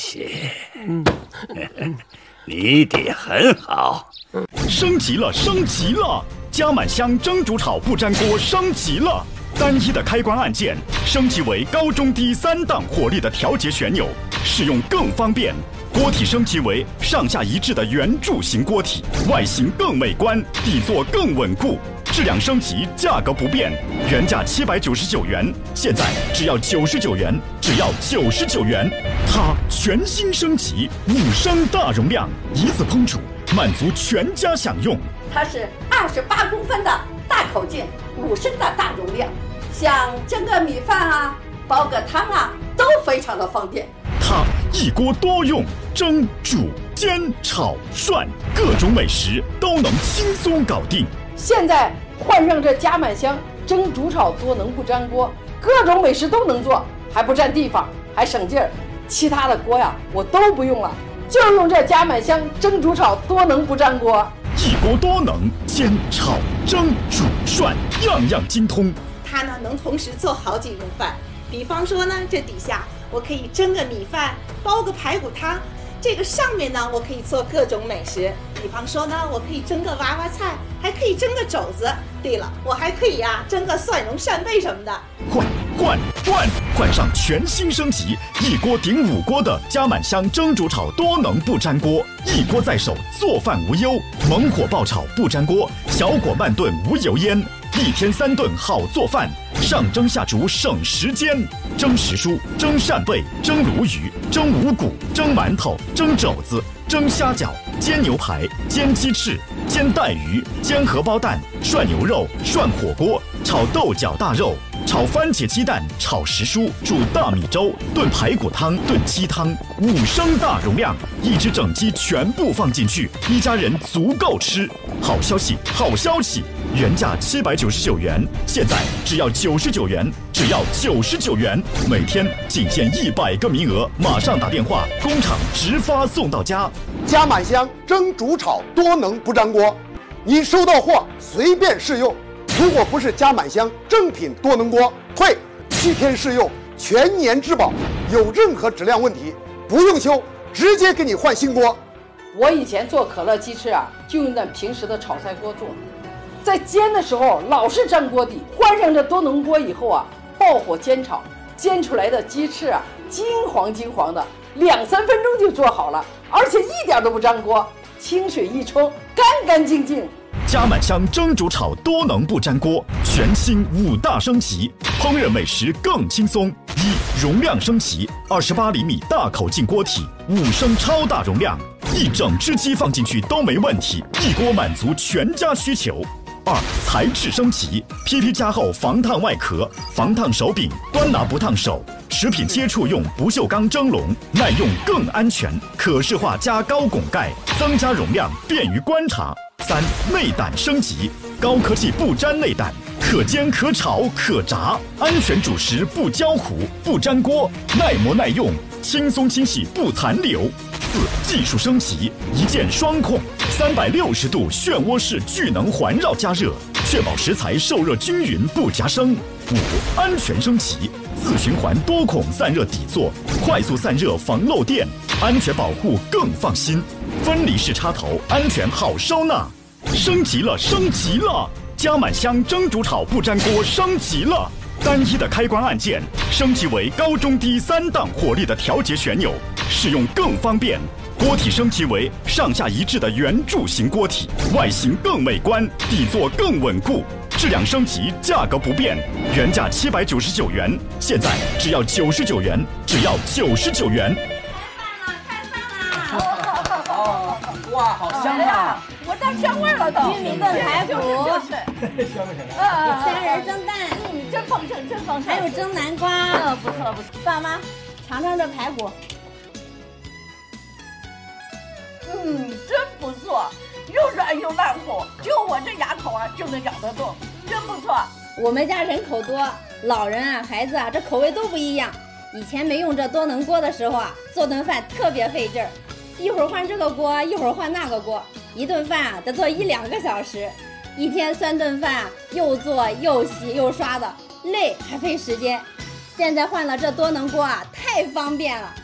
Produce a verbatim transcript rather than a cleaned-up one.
息。你爹很好。 升级了，升级了！加满香蒸煮炒不粘锅升级了。单一的开关按键升级为高中低三档火力的调节旋钮，使用更方便。锅体升级为上下一致的圆柱形锅体，外形更美观，底座更稳固。质量升级，价格不变，原价七百九十九元，现在只要九十九元，只要九十九元。它全新升级，五升大容量，一次烹煮，满足全家享用。 它是二十八公分的大口径，五升的大容量，像蒸个米饭啊、煲个汤啊，都非常的方便。 它一锅多用，蒸、煮、煎、炒、涮，各种美食都能轻松搞定。 现在换上这加满香蒸煮炒多能不粘锅，各种美食都能做，还不占地方，还省劲儿。其他的锅呀，我都不用了，就用这加满香蒸煮炒多能不粘锅。 一锅多能，煎、炒、蒸、煮、涮，样样精通。 它呢能同时做好几种饭，比方说呢，这底下我可以蒸个米饭，煲个排骨汤。这个上面呢，我可以做各种美食，比方说呢，我可以蒸个娃娃菜，还可以蒸个肘子。对了，我还可以呀、啊、蒸个蒜蓉扇贝什么的。 换换换，换上全新升级，一锅顶五锅的加满香蒸煮炒多能不粘锅，一锅在手，做饭无忧。猛火爆炒不粘锅，小火慢炖无油烟，一天三顿好做饭，上蒸下煮省时间。蒸时蔬、蒸扇贝、蒸鲈鱼、蒸五谷、蒸馒头、蒸肘子、蒸虾饺、煎牛排、煎鸡翅、煎带鱼、煎荷包蛋、涮牛肉、涮火锅、炒豆角大肉、炒番茄鸡蛋、炒时蔬、煮大米粥、炖排骨汤、炖鸡汤，五升大容量，一只整鸡全部放进去，一家人足够吃。好消息，好消息！原价七百九十九元，现在只要九十九元，只要九十九元，每天仅限一百个名额，马上打电话，工厂直发送到家。 加满香蒸煮炒多能不粘锅，你收到货随便试用，如果不是加满香正品多能锅，退七天试用，全年质保，有任何质量问题不用修，直接给你换新锅。 我以前做可乐鸡翅啊，就用咱平时的炒菜锅做，在煎的时候老是粘锅底，换上这多能锅以后啊，爆火煎炒，煎出来的鸡翅啊，金黄金黄的，两三分钟就做好了，而且一点都不粘锅，清水一冲，干干净净。 加满香蒸煮炒多能不粘锅，全新五大升级，烹饪美食更轻松。一、容量升级，二十八厘米大口径锅体，五升超大容量，一整只鸡放进去都没问题，一锅满足全家需求。二、材质升级 ，P P 加厚防烫外壳，防烫手柄，端拿不烫手。食品接触用不锈钢蒸笼，耐用更安全，可视化加高拱盖，增加容量，便于观察。三、内胆升级，高科技不粘内胆，可煎可炒可炸，安全煮食不焦糊不粘锅，耐磨耐用，轻松清洗不残留。四、技术升级，一键双控，三百六十度漩涡式聚能环绕加热，确保食材受热均匀不夹生。五、安全升级，自循环多孔散热底座，快速散热防漏电，安全保护更放心。分离式插头，安全好收纳。升级了，升级了！加满香蒸煮炒不粘锅升级了。单一的开关按键升级为高中低三档火力的调节旋钮，使用更方便。锅体升级为上下一致的圆柱形锅体，外形更美观，底座更稳固。质量升级，价格不变，原价七百九十九元，现在只要九十九元，只要九十九元。 哦，哇，好香啊！ 我到香味了都。 玉米炖排骨，虾仁蒸蛋， 嗯，真丰盛，真丰盛。 还有蒸南瓜， 嗯，不错不错。 爸妈，尝尝这排骨。 嗯，真不错，又软又烂乎，就我这牙口啊就能咬得动，真不错。 我们家人口多，老人啊、孩子啊，这口味都不一样。以前没用这多能锅的时候啊，做顿饭特别费劲儿，一会儿换这个锅，一会儿换那个锅，一顿饭啊得做一两个小时，一天三顿饭啊，又做又洗又刷的，累还费时间。现在换了这多能锅啊，太方便了。